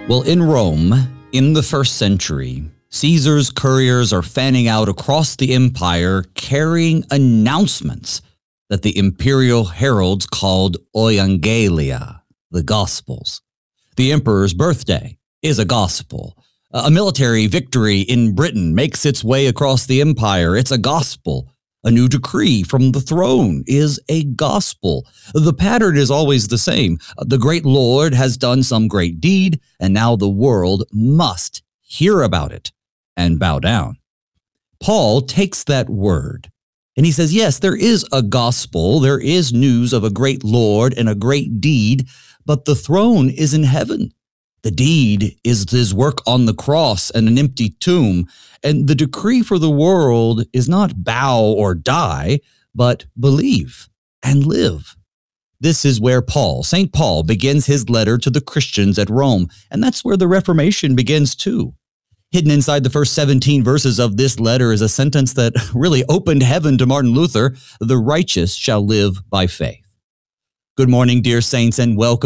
Well, in Rome, in the first century, Caesar's couriers are fanning out across the empire carrying announcements that the imperial heralds called Euangelia, the Gospels. The emperor's birthday is a gospel. A military victory in Britain makes its way across the empire. It's a gospel. A new decree from the throne is a gospel. The pattern is always the same. The great Lord has done some great deed, and now the world must hear about it and bow down. Paul takes that word and he says, yes, there is a gospel. There is news of a great Lord and a great deed, but the throne is in heaven. The deed is his work on the cross and an empty tomb. And the decree for the world is not bow or die, but believe and live. This is where St. Paul, begins his letter to the Christians at Rome. And that's where the Reformation begins too. Hidden inside the first 17 verses of this letter is a sentence that really opened heaven to Martin Luther: the righteous shall live by faith. Good morning, dear saints, and welcome